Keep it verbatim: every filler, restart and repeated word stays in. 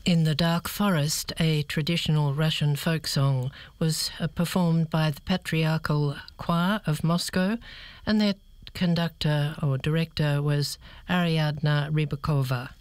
In the Dark Forest, a traditional Russian folk song, was uh, performed by the Patriarchal Choir of Moscow, and their conductor or director was Ariadna Rybakova.